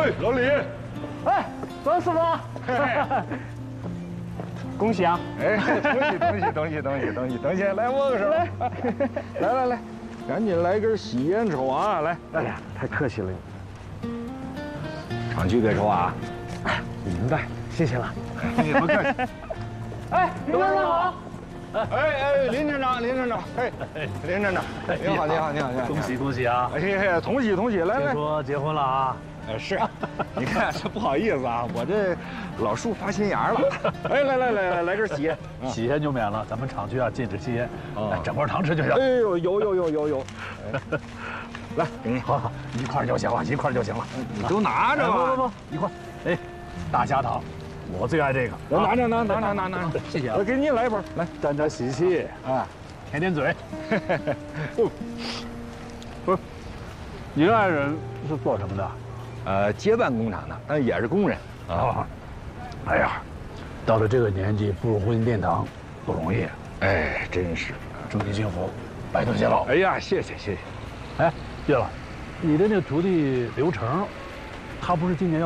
哎，老李， 哎，王师傅，恭喜啊！ 哎，东西，来握个手。来，赶紧来根喜烟抽啊！来， 哎呀，太客气了你。 常去别抽啊！ 明白，谢谢了。 不客气。 哎，林站长好。 哎，林站长，哎，林站长，你好， 恭喜啊！ 哎，同喜，来， 听说结婚了啊？ 是，你看这不好意思啊，我这老树发新芽了。哎，来根喜烟， 喜烟就免了，咱们厂区啊禁止吸烟，整罐糖吃就行。 哎呦，有。来，给你， 好，一块就行了，一块就行了。 你都拿着吧。 不，一块。哎，大虾糖，我最爱这个。 我拿着， 谢谢啊。 我给您来一包，来沾沾喜气啊，舔舔嘴。不是，你的爱人是做什么的？ 接办工厂的，但也是工人啊。 哎呀，到了这个年纪步入婚姻殿堂，不容易。 哎，真是， 祝你幸福，白头偕老。 哎呀，谢谢。 哎，对了，你的那徒弟刘成，他不是今年要